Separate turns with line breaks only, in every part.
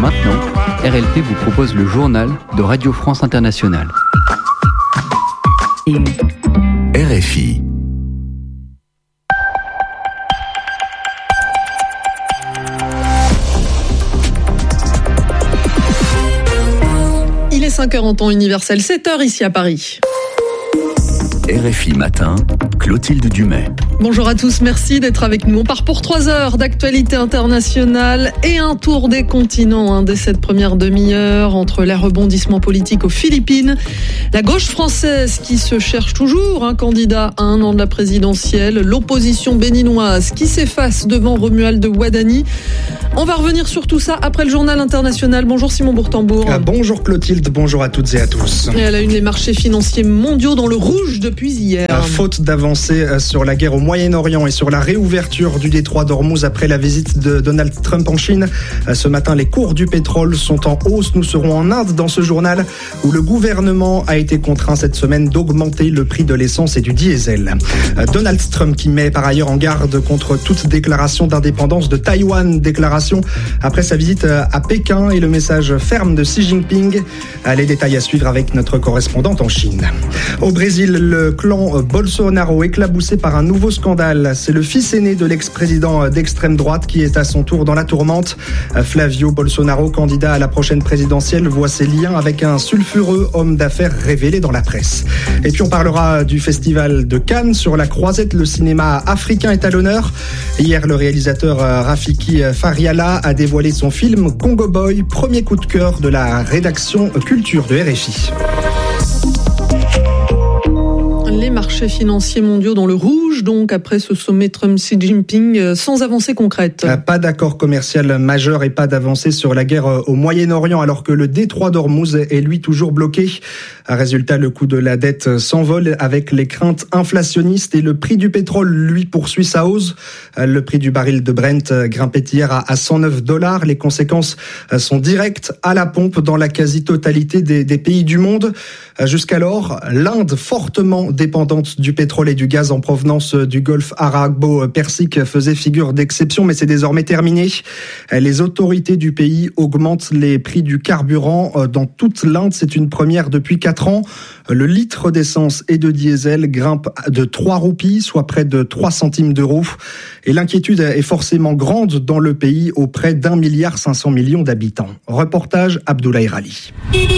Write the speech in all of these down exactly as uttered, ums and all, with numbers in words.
Maintenant, R L P vous propose le journal de Radio France Internationale.
R F I.
Il est cinq heures en temps universel, sept heures ici à Paris.
R F I Matin, Clotilde Dumais.
Bonjour à tous, merci d'être avec nous. On part pour trois heures d'actualité internationale et un tour des continents hein, dès cette première demi-heure entre les rebondissements politiques aux Philippines, la gauche française qui se cherche toujours un candidat à un an de la présidentielle, l'opposition béninoise qui s'efface devant Romuald Wadani. On va revenir sur tout ça après le journal international. Bonjour Simon Bourtambour.
Ah, bonjour Clotilde, bonjour à toutes et à tous.
Et à la une, les marchés financiers mondiaux dans le rouge depuis hier.
Ah, faute d'avancée sur la guerre au Moyen-Orient et sur la réouverture du détroit d'Ormuz après la visite de Donald Trump en Chine. Ce matin, les cours du pétrole sont en hausse. Nous serons en Inde dans ce journal où le gouvernement a été contraint cette semaine d'augmenter le prix de l'essence et du diesel. Donald Trump qui met par ailleurs en garde contre toute déclaration d'indépendance de Taïwan, déclaration après sa visite à Pékin et le message ferme de Xi Jinping. Les détails à suivre avec notre correspondante en Chine. Au Brésil, le clan Bolsonaro éclaboussé par un nouveau scandale. C'est le fils aîné de l'ex-président d'extrême droite qui est à son tour dans la tourmente. Flavio Bolsonaro, candidat à la prochaine présidentielle, voit ses liens avec un sulfureux homme d'affaires révélé dans la presse. Et puis on parlera du festival de Cannes. Sur la croisette, le cinéma africain est à l'honneur. Hier, le réalisateur Rafiki Fariala a dévoilé son film Congo Boy, premier coup de cœur de la rédaction culture de R F I.
Les marchés financiers mondiaux dans le rouge, donc, après ce sommet Trump-Xi Jinping, sans avancée concrète.
Pas d'accord commercial majeur et pas d'avancée sur la guerre au Moyen-Orient, alors que le détroit d'Ormuz est lui toujours bloqué. Résultat, le coût de la dette s'envole avec les craintes inflationnistes et le prix du pétrole, lui, poursuit sa hausse. Le prix du baril de Brent grimpait hier à cent neuf dollars. Les conséquences sont directes à la pompe dans la quasi-totalité des, des pays du monde. Jusqu'alors, l'Inde, fortement dépendante du pétrole et du gaz en provenance du golfe arabo-persique, faisait figure d'exception, mais c'est désormais terminé. Les autorités du pays augmentent les prix du carburant dans toute l'Inde. C'est une première depuis quatre ans. Le litre d'essence et de diesel grimpe de trois roupies, soit près de trois centimes d'euros. Et l'inquiétude est forcément grande dans le pays auprès d'un milliard cinq cents millions d'habitants. Reportage Abdoulaye Rali.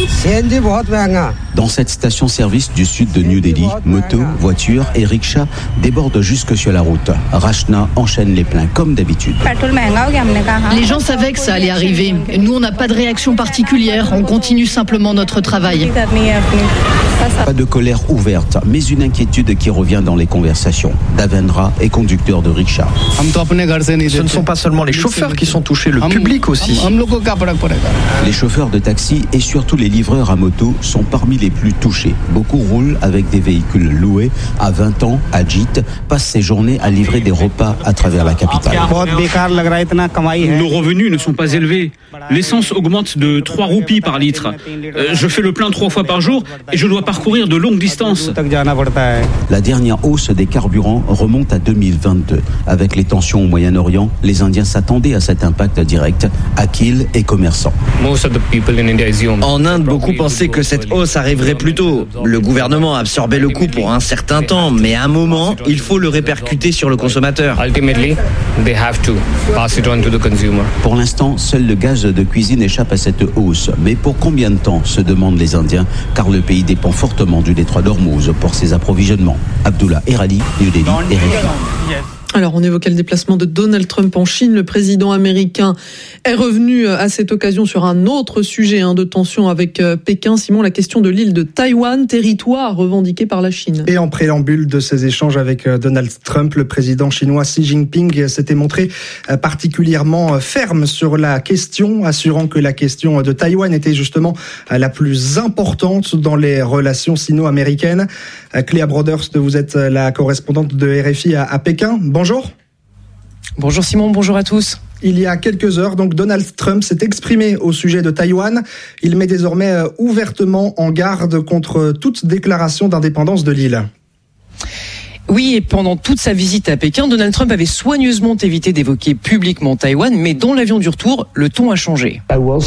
Dans cette station-service du sud de New Delhi, motos, voitures et rickshaws débordent jusque sur la route. Rachna enchaîne les pleins comme d'habitude.
Les gens savaient que ça allait arriver. Nous, on n'a pas de réaction particulière. On continue simplement notre travail.
Pas de colère ouverte, mais une inquiétude qui revient dans les conversations. Davendra est conducteur de rickshaw.
Ce ne sont pas seulement les chauffeurs qui sont touchés, le public aussi.
Les chauffeurs de taxi et surtout les livreurs à moto sont parmi les plus touchés. Beaucoup roulent avec des véhicules loués. À vingt ans, Ajit passe ses journées à livrer des repas à travers la capitale.
Nos revenus ne sont pas élevés. L'essence augmente de trois roupies par litre. Euh, je fais le plein trois fois par jour et je dois parcourir de longues distances.
La dernière hausse des carburants remonte à deux mille vingt-deux. Avec les tensions au Moyen-Orient, les Indiens s'attendaient à cet impact direct. Akil est commerçant.
En Inde, beaucoup pensaient que cette hausse arriverait plus tôt. Le gouvernement a absorbé le coût pour un certain temps, mais à un moment, il faut le répercuter sur le consommateur.
Pour l'instant, seul le gaz de cuisine échappe à cette hausse. Mais pour combien de temps, se demandent les Indiens, car le pays dépend fortement du détroit d'Ormuz pour ses approvisionnements. Abdullah Erali, New Delhi, R F I.
Alors, on évoquait le déplacement de Donald Trump en Chine. Le président américain est revenu à cette occasion sur un autre sujet hein, de tension avec Pékin. Simon, la question de l'île de Taïwan, territoire revendiqué par la Chine.
Et en préambule de ces échanges avec Donald Trump, le président chinois Xi Jinping s'était montré particulièrement ferme sur la question, assurant que la question de Taïwan était justement la plus importante dans les relations sino-américaines. Cléa Broderst, vous êtes la correspondante de R F I à, à Pékin. Bonjour.
Bonjour Simon, bonjour à tous.
Il y a quelques heures, donc Donald Trump s'est exprimé au sujet de Taïwan. Il met désormais ouvertement en garde contre toute déclaration d'indépendance de l'île.
Oui, et pendant toute sa visite à Pékin, Donald Trump avait soigneusement évité d'évoquer publiquement Taïwan, mais dans l'avion du retour, le ton a changé.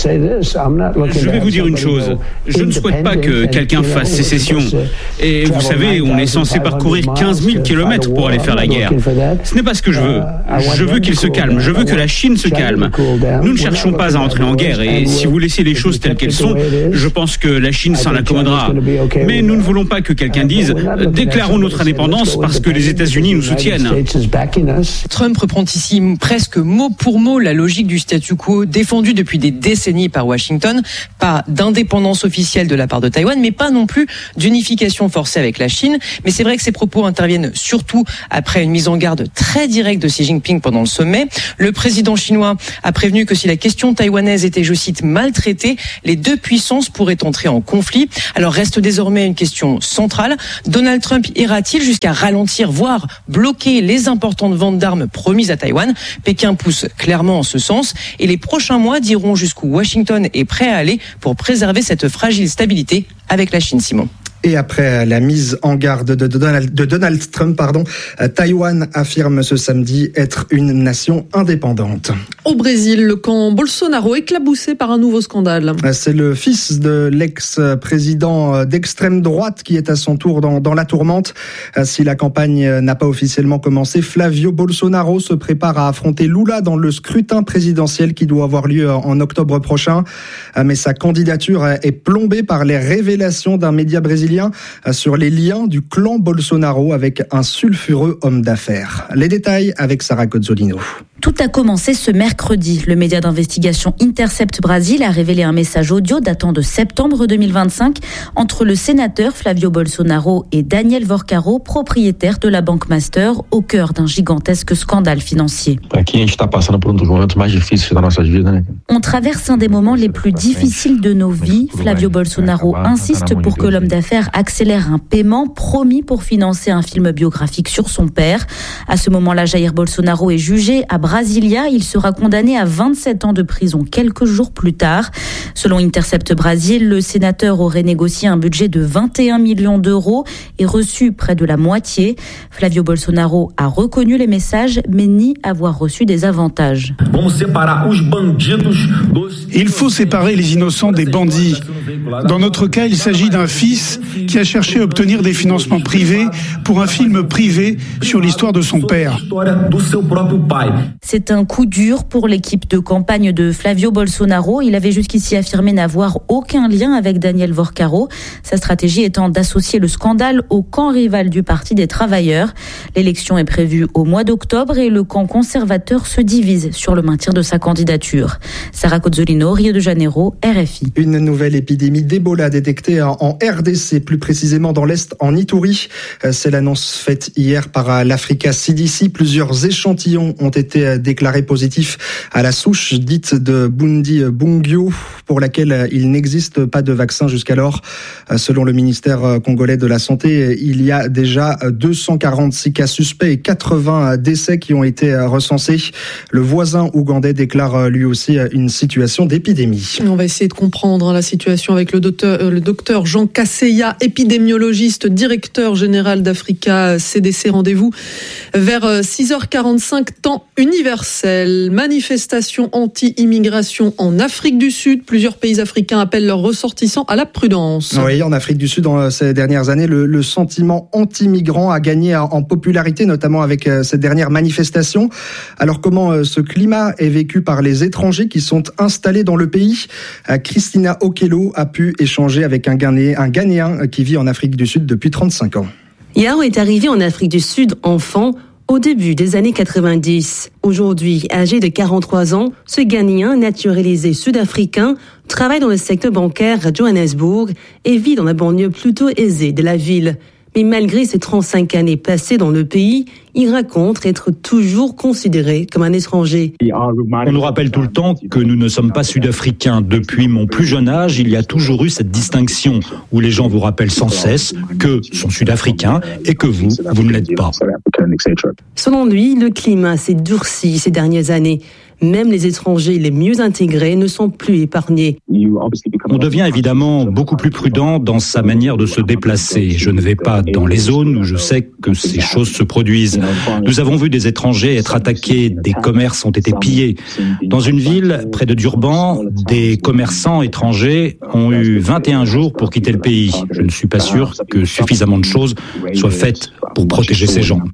Je vais vous dire une chose, je ne souhaite pas que quelqu'un fasse sécession. Et vous savez, on est censé parcourir quinze mille kilomètres pour aller faire la guerre. Ce n'est pas ce que je veux. Je veux qu'il se calme, je veux que la Chine se calme. Nous ne cherchons pas à entrer en guerre, et si vous laissez les choses telles qu'elles sont, je pense que la Chine s'en accommodera. Mais nous ne voulons pas que quelqu'un dise « déclarons notre indépendance parce que les États-Unis nous soutiennent ».
Trump reprend ici presque mot pour mot la logique du statu quo défendu depuis des décennies par Washington. Pas d'indépendance officielle de la part de Taïwan, mais pas non plus d'unification forcée avec la Chine. Mais c'est vrai que ces propos interviennent surtout après une mise en garde très directe de Xi Jinping pendant le sommet. Le président chinois a prévenu que si la question taïwanaise était, je cite, maltraitée, les deux puissances pourraient entrer en conflit. Alors reste désormais une question centrale. Donald Trump ira-t-il jusqu'à ralentir, voire bloquer les importantes ventes d'armes promises à Taïwan? Pékin pousse clairement en ce sens et les prochains mois diront jusqu'où Washington est prêt à aller pour préserver cette fragile stabilité avec la Chine, Simon.
Et après la mise en garde de Donald, de Donald Trump, pardon, Taïwan affirme ce samedi être une nation indépendante.
Au Brésil, le camp Bolsonaro éclaboussé par un nouveau scandale.
C'est le fils de l'ex-président d'extrême droite qui est à son tour dans, dans la tourmente. Si la campagne n'a pas officiellement commencé, Flavio Bolsonaro se prépare à affronter Lula dans le scrutin présidentiel qui doit avoir lieu en octobre prochain. Mais sa candidature est plombée par les révélations d'un média brésilien sur les liens du clan Bolsonaro avec un sulfureux homme d'affaires. Les détails avec Sarah Cozzolino.
Tout a commencé ce mercredi. Le média d'investigation Intercept Brasil a révélé un message audio datant de septembre deux mille vingt-cinq entre le sénateur Flavio Bolsonaro et Daniel Vorcaro, propriétaire de la Banque Master, au cœur d'un gigantesque scandale financier. On traverse un des moments les plus difficiles de nos vies. Flavio Bolsonaro insiste pour que l'homme d'affaires accélère un paiement promis pour financer un film biographique sur son père. À ce moment-là, Jair Bolsonaro est jugé à Brasilia. Il sera condamné à vingt-sept ans de prison quelques jours plus tard. Selon Intercept Brasil, le sénateur aurait négocié un budget de vingt et un millions d'euros et reçu près de la moitié. Flavio Bolsonaro a reconnu les messages, mais nie avoir reçu des avantages.
Il faut séparer les innocents des bandits. Dans notre cas, il s'agit d'un fils qui a cherché à obtenir des financements privés pour un film privé sur l'histoire de son père.
C'est un coup dur pour l'équipe de campagne de Flavio Bolsonaro. Il avait jusqu'ici affirmé n'avoir aucun lien avec Daniel Vorcaro. Sa stratégie étant d'associer le scandale au camp rival du Parti des Travailleurs. L'élection est prévue au mois d'octobre et le camp conservateur se divise sur le maintien de sa candidature. Sarah Cozzolino, Rio de Janeiro, R F I.
Une nouvelle épidémie d'Ebola détectée en R D C, plus précisément dans l'Est, en Ituri. C'est l'annonce faite hier par l'Africa C D C. Plusieurs échantillons ont été déclarés positifs à la souche dite de Bundi Bungyo, pour laquelle il n'existe pas de vaccin jusqu'alors. Selon le ministère congolais de la Santé, il y a déjà deux cent quarante-six cas suspects et quatre-vingts décès qui ont été recensés. Le voisin ougandais déclare lui aussi une situation d'épidémie.
On va essayer de comprendre la situation avec le docteur, le docteur Jean Kasseya, épidémiologiste, directeur général d'Africa C D C. Rendez-vous vers six heures quarante-cinq, temps universel. Manifestation anti-immigration en Afrique du Sud. Plusieurs pays africains appellent leurs ressortissants à la prudence.
Oui, en Afrique du Sud, dans ces dernières années, le, le sentiment anti-migrant a gagné en popularité, notamment avec cette dernière manifestation. Alors comment ce climat est vécu par les étrangers qui sont installés dans le pays? Christina Okello a pu échanger avec un Ghanéen, un Ghanéen qui vit en Afrique du Sud depuis trente-cinq ans.
Yao est arrivé en Afrique du Sud enfant au début des années quatre-vingt-dix. Aujourd'hui, âgé de quarante-trois ans, ce Ghanéen naturalisé sud-africain travaille dans le secteur bancaire à Johannesburg et vit dans la banlieue plutôt aisée de la ville. Mais malgré ses trente-cinq années passées dans le pays, il raconte être toujours considéré comme un étranger.
On nous rappelle tout le temps que nous ne sommes pas sud-africains. Depuis mon plus jeune âge, il y a toujours eu cette distinction où les gens vous rappellent sans cesse que sont sud-africains et que vous, vous ne l'êtes pas.
Selon lui, le climat s'est durci ces dernières années. Même les étrangers les mieux intégrés ne sont plus épargnés.
On devient évidemment beaucoup plus prudent dans sa manière de se déplacer. Je ne vais pas dans les zones où je sais que ces choses se produisent. Nous avons vu des étrangers être attaqués, des commerces ont été pillés. Dans une ville près de Durban, des commerçants étrangers ont eu vingt et un jours pour quitter le pays. Je ne suis pas sûr que suffisamment de choses soient faites pour protéger ces gens.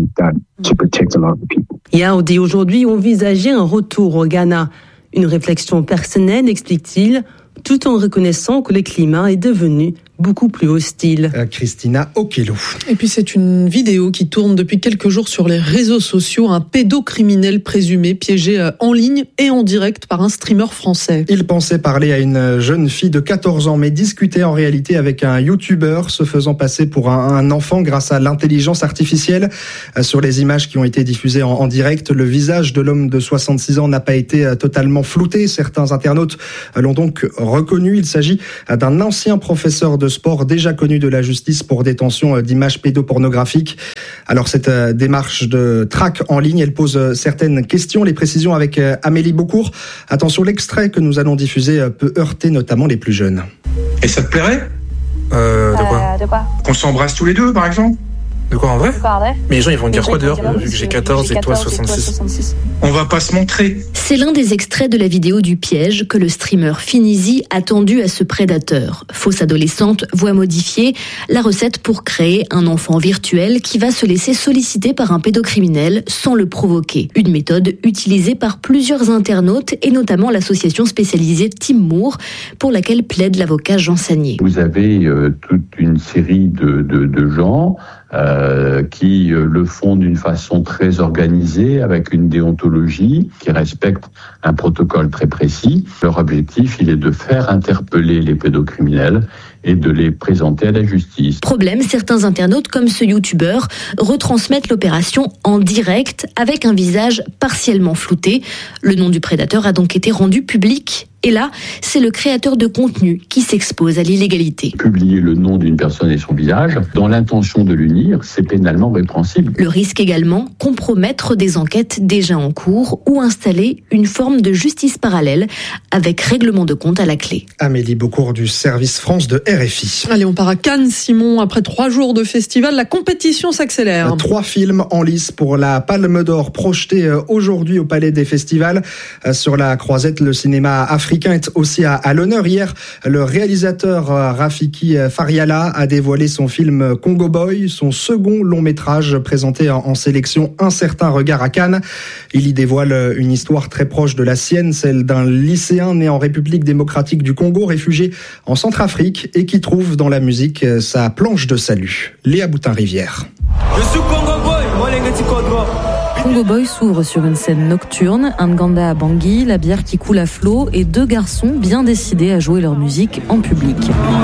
Yaoundé aujourd'hui envisageait un retour au Ghana. Une réflexion personnelle, explique-t-il, tout en reconnaissant que le climat est devenu beaucoup plus hostile.
Euh, Christina Okello.
Et puis c'est une vidéo qui tourne depuis quelques jours sur les réseaux sociaux. Un pédocriminel présumé piégé en ligne et en direct par un streamer français.
Il pensait parler à une jeune fille de quatorze ans, mais discutait en réalité avec un youtubeur, se faisant passer pour un, un enfant grâce à l'intelligence artificielle. Sur les images qui ont été diffusées en, en direct, le visage de l'homme de soixante-six ans n'a pas été totalement flouté. Certains internautes l'ont donc reconnu. Il s'agit d'un ancien professeur de sport déjà connu de la justice pour détention d'images pédopornographiques. Alors cette démarche de traque en ligne, elle pose certaines questions. Les précisions avec Amélie Beaucourt. Attention, l'extrait que nous allons diffuser peut heurter notamment les plus jeunes.
Et ça te plairait
euh, de quoi, euh, de quoi
Qu'on s'embrasse tous les deux, par exemple?
De quoi en vrai?
De quoi en vrai?
Mais les gens ils vont me dire quoi dehors, vu que j'ai quatorze et toi soixante-six?
On va pas se montrer.
C'est l'un des extraits de la vidéo du piège que le streamer Finizi a tendu à ce prédateur. Fausse adolescente, voix modifiée, la recette pour créer un enfant virtuel qui va se laisser solliciter par un pédocriminel sans le provoquer. Une méthode utilisée par plusieurs internautes et notamment l'association spécialisée Team Moore pour laquelle plaide l'avocat Jean Sagnier.
Vous avez euh, toute une série de, de, de gens Euh, qui euh, le font d'une façon très organisée, avec une déontologie, qui respecte un protocole très précis. Leur objectif, il est de faire interpeller les pédocriminels et de les présenter à la justice.
Problème, certains internautes, comme ce youtubeur, retransmettent l'opération en direct avec un visage partiellement flouté. Le nom du prédateur a donc été rendu public. Et là, c'est le créateur de contenu qui s'expose à l'illégalité.
Publier le nom d'une personne et son visage, dans l'intention de l'unir, c'est pénalement répréhensible.
Le risque également, compromettre des enquêtes déjà en cours ou installer une forme de justice parallèle avec règlement de compte à la clé.
Amélie Beaucourt du service France de R F I.
Allez, on part à Cannes, Simon. Après trois jours de festival, la compétition s'accélère.
Trois films en lice pour la Palme d'Or projetés aujourd'hui au Palais des Festivals. Sur la croisette, le cinéma africain est aussi à, à l'honneur. Hier, le réalisateur Rafiki Fariala a dévoilé son film Congo Boy, son second long métrage présenté en, en sélection Un certain regard à Cannes. Il y dévoile une histoire très proche de la sienne, celle d'un lycéen né en République démocratique du Congo, réfugié en Centrafrique et qui trouve dans la musique sa planche de salut. Léa Boutin-Rivière.
Je suis Congo Boy, moi les
Congo Boy s'ouvre sur une scène nocturne, un Nganda à Bangui, la bière qui coule à flot et deux garçons bien décidés à jouer leur musique en public.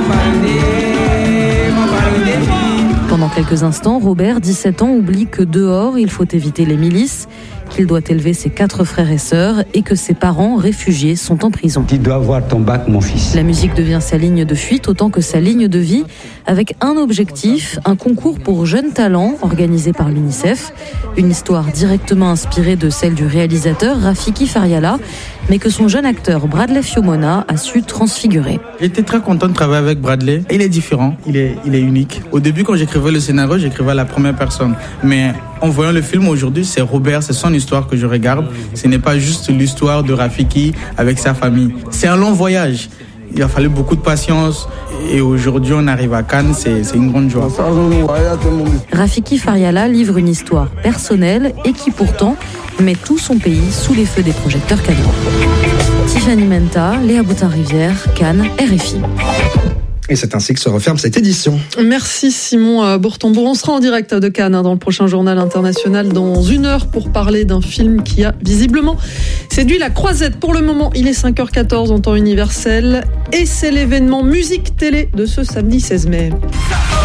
Pendant quelques instants, Robert, dix-sept ans, oublie que dehors, il faut éviter les milices, qu'il doit élever ses quatre frères et sœurs et que ses parents, réfugiés, sont en prison.
Tu dois avoir ton bac, mon fils.
La musique devient sa ligne de fuite autant que sa ligne de vie, avec un objectif, un concours pour jeunes talents organisé par l'UNICEF. Une histoire directement inspirée de celle du réalisateur Rafiki Fariala, mais que son jeune acteur Bradley Fiomona a su transfigurer.
J'étais très content de travailler avec Bradley. Il est différent, il est, il est unique. Au début, quand j'écrivais le scénario, j'écrivais à la première personne. Mais en voyant le film aujourd'hui, c'est Robert, c'est son histoire que je regarde. Ce n'est pas juste l'histoire de Rafiki avec sa famille. C'est un long voyage. Il a fallu beaucoup de patience et aujourd'hui on arrive à Cannes, c'est, c'est une grande joie.
Rafiki Fariala livre une histoire personnelle et qui pourtant met tout son pays sous les feux des projecteurs canadiens. Tiffany Menta, Léa Boutin-Rivière, Cannes, R F I.
Et c'est ainsi que se referme cette édition.
Merci Simon Bourtambour. On sera en direct de Cannes dans le prochain journal international dans une heure pour parler d'un film qui a visiblement séduit la croisette. Pour le moment, il est cinq heures quatorze en temps universel et c'est l'événement musique télé de ce samedi seize mai.